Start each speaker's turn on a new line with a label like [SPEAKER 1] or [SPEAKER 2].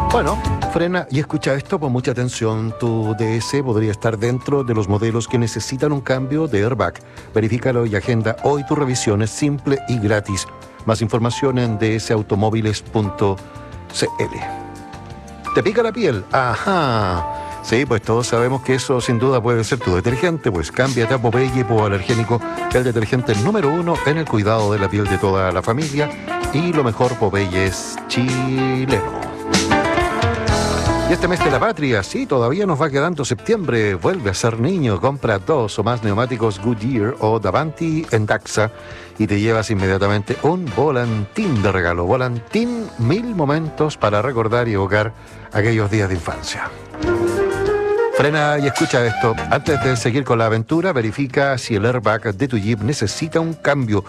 [SPEAKER 1] Bueno, frena y escucha esto con mucha atención. Tu DS podría estar dentro de los modelos que necesitan un cambio de airbag. Verifícalo y agenda hoy tu revisión. Es simple y gratis. Más información en dsautomóviles.cl. ¿Te pica la piel? ¡Ajá! Sí, pues todos sabemos que eso sin duda puede ser tu detergente, pues cámbiate a Popeye hipoalergénico, el detergente número 1 en el cuidado de la piel de toda la familia, y lo mejor, Popeye es chileno. Y este mes de la patria, sí, todavía nos va quedando septiembre, vuelve a ser niño, compra 2 o más neumáticos Goodyear o Davanti en Daxa y te llevas inmediatamente un volantín de regalo. Volantín, 1000 momentos para recordar y evocar aquellos días de infancia. Frena y escucha esto. Antes de seguir con la aventura, verifica si el airbag de tu Jeep necesita un cambio.